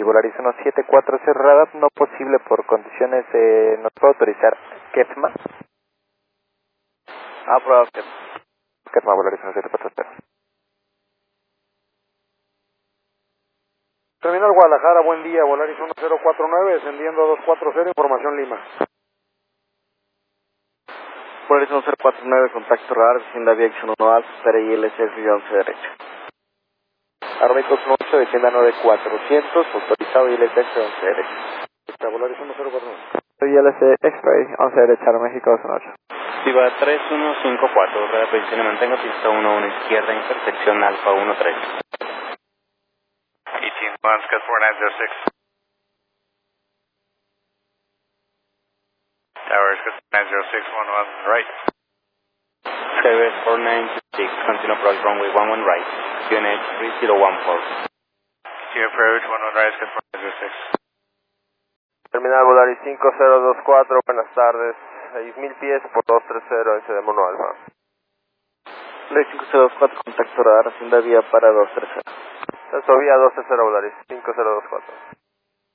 y Volaris 174 radar no posible por condiciones de... ¿Nos puede autorizar KEFMA? Aprobado, KEFMA Volaris 174. Terminal Guadalajara, buen día, Volaris 1049, descendiendo a 240, información Lima. Volaris 1049, contacto radar, descienda Aviación 1 Alfa, espera ILS 11 derecha. Aeroméxico 18, descienda 9400, autorizado ILS 11 derecha. Está, Volaris 1049. ILS X-Ray 11 derecha, Aeroméxico 28. Viva 3154, radar previsión, mantengo pista 11 izquierda, intersección Alfa 13. 18 months, cut 4906. Towers, cut 906, 11 right. Seven 496, continue approach runway 11 right, QNH 3014. Continue approach, 11 right, cut 4906. Terminal Volaris 5024, buenas tardes. 6000 pies por 230, ese de Mono Alfa. Volaris 5024, contacto radar, descienda vía para 230. Esto vía 230 Volaris 5024.